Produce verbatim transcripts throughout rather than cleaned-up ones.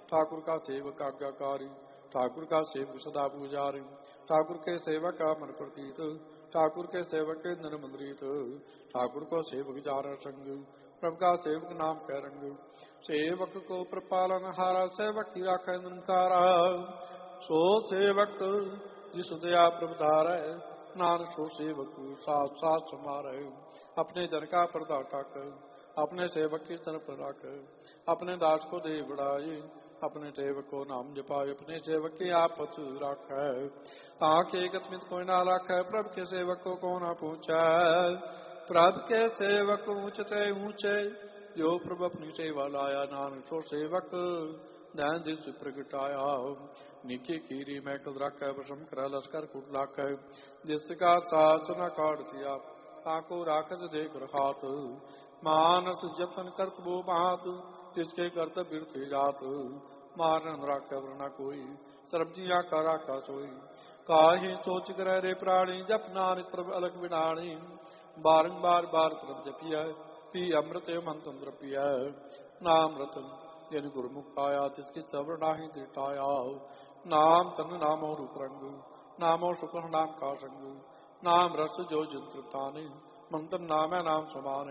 ठाकुर का सेवक आज्ञाकारी, ठाकुर का सेवक सदा पुजारी, ठाकुर के सेवक का मन प्रतीत, ठाकुर के सेवक के नर मंद्रित, ठाकुर को सेवक चार संग, प्रभु का सेवक नाम कह रंग, सेवक को प्रपालन हारा, सेवक की राख निरंकारा, सो सेवक जिस दया प्रभु धारै, नानक सो सेवक साथ साथ समारे, अपने जन का पर्दा टाक, अपने सेवक की तरफ रख, अपने दास को दे बढ़ाए, अपने सेवक को नाम जपाए, अपने सेवक की आपत रख, आंख एकत्मित कोई ना रख, प्रभु के सेवक को कौन ना पूछे, प्रभु के सेवक ऊंचते ऊंचे, जो प्रभु अपनी सेवा लाया, नानक सो सेवक ध्यान दिल से प्रगटाया, निकी कीरी मैं कद रख, वसम कर लश्कर कुट लाख, जिसका शासन काट दिया, आंको राखस देख रखात, मानस जतन करत वो बात, जिसके करत बिरथ जात, मारन राख वरना कोई, सरबजिया का राखा सोई, काहि सोच कर रे प्राणी, जप नानक प्रभ अलग बिनाणी, बारंबार बार प्रभ जपिया, पी अमृत मंत्र द्रपिया, नाम रतन यदि गुरुमुख पाया, जिसकी चवर नाही दिटाया, नाम तन नामो रूप रंग, नामो शुक्र नाम का संग, नाम रस जो जंत्रताने, मंत्र नाम है नाम समाने,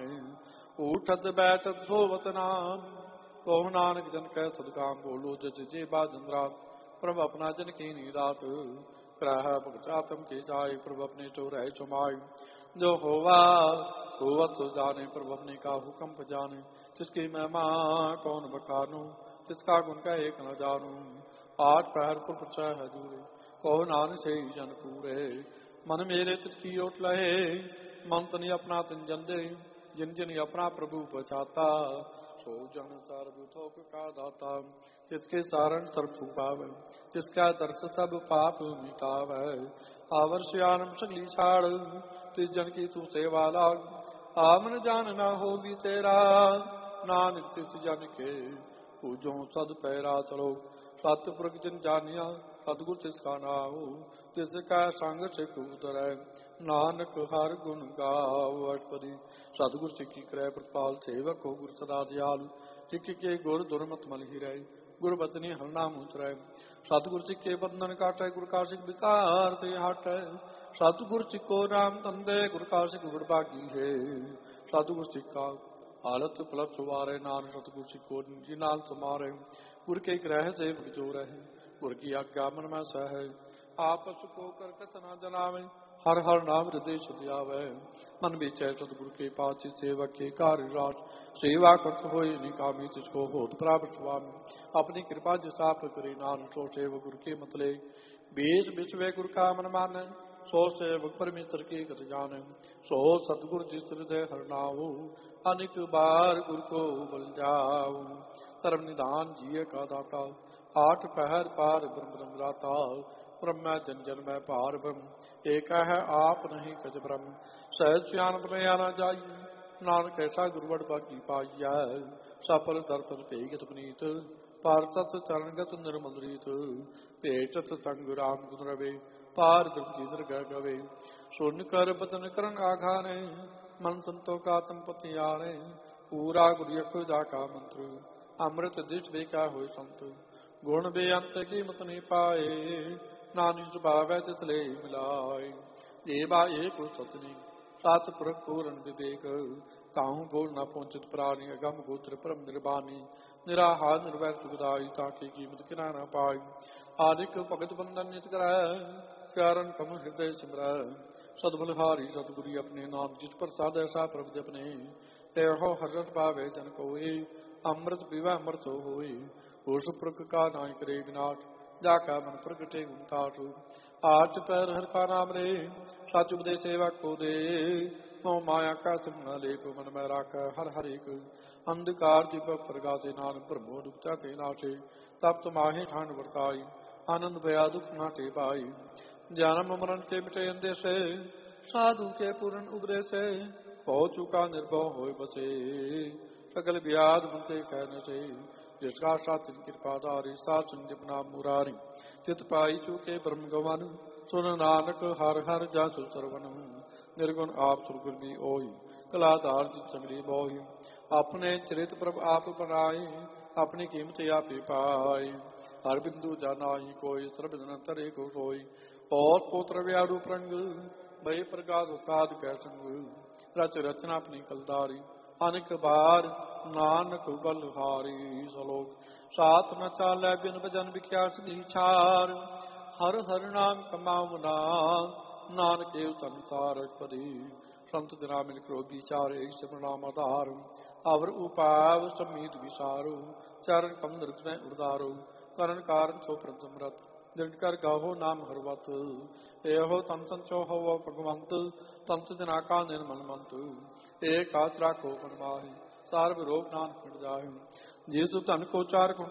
उठत बैठत सोवत नाम, कहो नानक जन कह सदकाम, बोलो जज जे बाजन रात, प्रभु अपना जन की नी रात, ग्रह भगचातम के जाए, प्रभु अपने चोर है चुमाई, जो होवा होवत सो जाने, प्रभु अपने का हुक्म जाने, जिसकी महिमा कौन बखानू, जिसका गुण का एक न जानू, आठ पैर पर प्रचार हजूरे, कहो नानक से ही जन पूरे, मन मेरे तिजकी ओट लहे, मन तनी अपना तिन जन दे, जिन जिन अपना प्रभु बचाता, सो जन सर्वथोक का दाता, जिसके सारण सर्व सुपावे, जिसका दर्श सब पाप मिटावे, आवर्ष्यानम सगली छाड़, तिस जन की तू सेवा लाग, आमन जान ना हो भी तेरा, नानक तिस जन के पूजो सद पैरा चलो, सतपुरख जिन जानिया, सदगुर तिसका नाऊ, तिसका संग से कूदर, नानक हर गुण गाओ अटपदी, सदगुर सिक्की क्रय प्रपाल, सेवक हो गुर सदा दयालु, सिक्की के गुर दुर्मत मल ही रहे, गुर बचनी हर नाम उतरे, सतगुर सिक्के बंधन काटे, गुर का सिख विकार ते हटे, सतगुर सिक्को नाम तंदे, गुर का सिख गुड़बागी है, सतगुर सिक्का हालत पलट सुवारे, नान सतगुर सिक्को जी नाल समारे, गुर के ग्रह से जो रहे, गुर की आज्ञा मन में सह, आपस को कर कतना जनावे, हर हर नाम हृदय सत्यावे, मन विचय सतगुर के पास सेवक के कार्य रास, सेवा करत होए निकामी, तिसको होत प्राप्त स्वामी, अपनी कृपा जिस आप करे, नान सो सेवक गुर के मतले, बीस विश्व गुर का मन माने, सो सेवक परमेश्वर के गत जाने, सो सतगुर जिस हृदय हर नाऊ, अनेक बार गुर को बल जाऊ, सर्व निधान जिये का दाता, आठ पहर पार ब्रह्म ब्रह्म राता, ब्रह्म जन जन में पार ब्रह्म, एक है आप नहीं कज ब्रह्म, सहज ज्ञान बनया न जाइए, नानक ऐसा गुरुवड़ बाकी पाइया, सफल दर्शन पेगत पुनीत, पार्षद चरणगत निर्मल रीत, पेटत संग राम गुण रवे, पार ब्रह्म गवे, सुन कर बदन करण आघाने, मन संतो का तंपति आने, पूरा गुरु जा का मंत्र, अमृत दिश बेका हो संत, गुण बेअंत की मत नहीं पाए, नानी स्वभाव तिसले मिलाए, देवा एक सतनी सात पुरख पूर्ण विवेक, काहू बोल न पहुंचित प्राणी, अगम गोत्र परम निर्वाणी, निराहार निर्वैर सुखदाई, ताकि कीमत किना न पाई, आदिक भगत बंधन नित कर, चारण कम हृदय सिमर, सदबलहारी सतगुरी अपने नाम, जिस पर साध ऐसा प्रभु जपने, हो हर्षत पावे जन कोई, अमृत पीवा अमृत होई, उस पुरख का नाय करे विनाश, जाका मन प्रगटे गुणतासु, आठ पैर हर का नाम रे, सच उपदेश सेवा को दे, मोह माया का तुम न लेप, मन में राख हर हर एक, अंधकार दीपक प्रगासे, नान ब्रह्मो दुखता ते नाशे, तब तुम्हारे ठान वर्ताई, आनंद भया दुख नाटे पाई, जन्म मरण के मिटे अंदेशे, साधु के पूर्ण उपदेश, हो चुका निर्भव हो बसे, सकल व्याध बनते कहने से, जिसका साथ कृपाधारी सात संजीवना मुरारी, चित पाई चुके ब्रह्म गवन, सुन नानक हर हर जासु सरवन, निर्गुण आप सुरगुण भी ओहि, कलाधार जित संगली बोहि, अपने चरित प्रभ आप बनाए, अपनी कीमत आपे पाई। हर बिंदु जाना ही कोई, सर्व जन तरे को सोई। पौत पोत्र व्यारू प्रंग, भय प्रकाश साध कै संग। रच रचना अपनी कलदारी, अनेक बार नानक बलहारी। सलोक साथ न चालै बिन भजन विख्यास निछार। हर हर नाम कमाऊ नाम, नानक एव तन तारक पदी। संत जना मिल क्रोध विचारे, सिमरनाम आधार। अवर उपाव समीत विसारो, चरण कमल में उदारो। करण कारण सो प्रतमरत, दिनकर गाहो नाम हरवत। एहो तन संचो हो भगवंत, तंत जना का निर्मल मंत। एक आचरा को मन माहि, सार्व रोग नानक मिट जाहि। जिस धन को चार